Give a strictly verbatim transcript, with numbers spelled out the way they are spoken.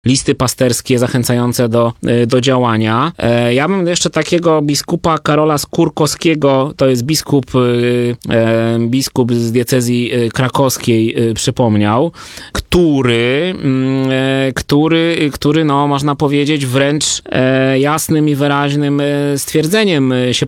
listy pasterskie zachęcające do, do działania. Ja bym jeszcze takiego biskupa Karola Skórkowskiego, to jest biskup, biskup z diecezji krakowskiej, przypomniał, który, który, który no, można powiedzieć, wręcz jasnym i wyraźnym stwierdzeniem się